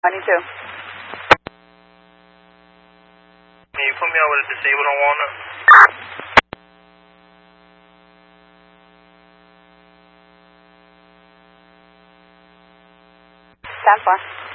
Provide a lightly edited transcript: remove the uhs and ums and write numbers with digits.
22. Can you put me out with a disabled on Walnut? Stand for.